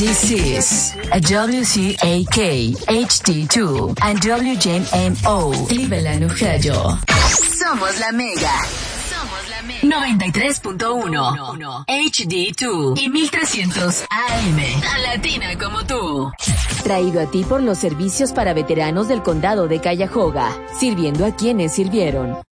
This is a WCAK HD2 and WJMO Cleveland, Ohio. Somos la Mega. 93.1 HD2 y 1300 AM. Tan latina como tú. Traído a ti por los servicios para veteranos del condado de Cuyahoga, sirviendo a quienes sirvieron.